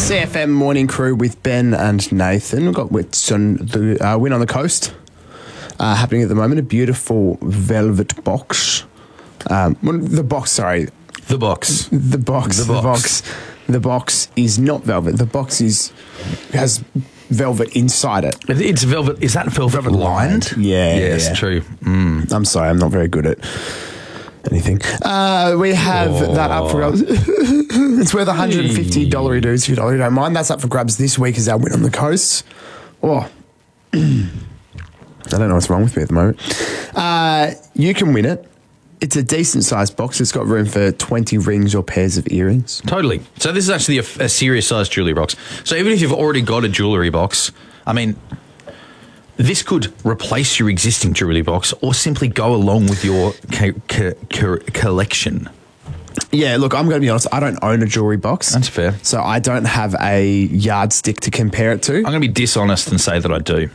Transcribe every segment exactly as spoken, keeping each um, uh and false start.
C F M Morning Crew with Ben and Nathan. We've got Whitson, the uh, win on the coast uh, happening at the moment. A beautiful velvet box. Um, the box, sorry. The box. The box. The The box. box. The box is not velvet. The box is has velvet inside it. It's velvet. Is that velvet, Velvet lined? lined. Yeah, Yes, yeah. true. Mm. I'm sorry, I'm not very good at anything. Uh, we have Oh. that up for grabs. It's worth one hundred fifty dollars dues if you don't mind. That's up for grabs this week as our win on the coast. Oh. I don't know what's wrong with me at the moment. Uh, you can win it. It's a decent sized box. It's got room for twenty rings or pairs of earrings. Totally. So this is actually a, a serious sized jewellery box. So even if you've already got a jewellery box, I mean, this could replace your existing jewellery box or simply go along with your co- co- co- collection. Yeah, look, I'm going to be honest. I don't own a jewellery box. That's fair. So I don't have a yardstick to compare it to. I'm going to be dishonest and say that I do.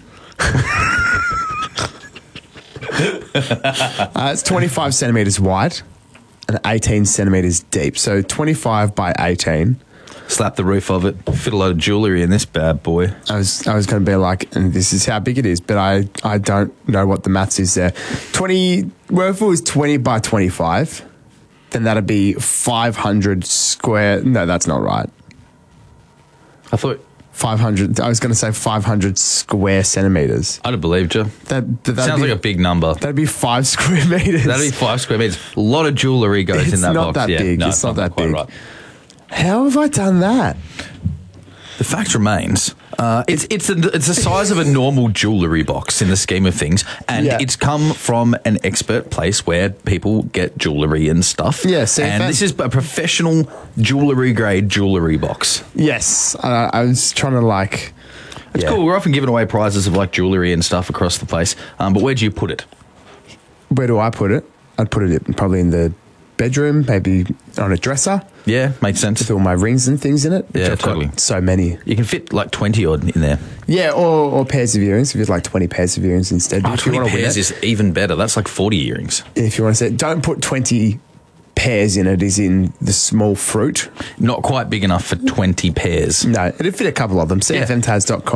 Uh, it's twenty-five centimetres wide and eighteen centimetres deep. So twenty-five by eighteen. Slap the roof of it, fit a load of jewellery in this bad boy. I was I was going to be like, and this is how big it is, but I, I don't know what the maths is there. twenty, well, if it was twenty by twenty-five, then that'd be five hundred square. No, that's not right. I thought, five hundred, I was going to say five hundred square centimetres. I'd have believed you. That, that'd Sounds be, like a big number. That'd be five square metres. That'd be five square metres. A lot of jewellery goes It's in that not box. that yeah, big. No, It's not that quite big. Right. How have I done that? The fact remains, uh, it's it's a, it's the size of a normal jewellery box in the scheme of things, and Yeah. it's come from an expert place where people get jewellery and stuff. Yeah, C F M. and this is a professional jewellery grade jewellery box. Yes, uh, I was trying to like. It's yeah. cool. We're often giving away prizes of like jewellery and stuff across the place. Um, but where do you put it? Where do I put it? I'd put it probably in the bedroom, maybe on a dresser Yeah, makes sense. with all my rings and things in it. which Yeah, I've got totally. so many. You can fit like twenty odd in there. Yeah, or, or pairs of earrings. If you'd like twenty pairs of earrings instead. Oh, if you twenty want to win pairs it, is even better. That's like forty earrings. if you want to say, it, don't put twenty pairs in it. Is in the small fruit. Not quite big enough for twenty pairs. No, it'd fit a couple of them. C F M Taz dot com.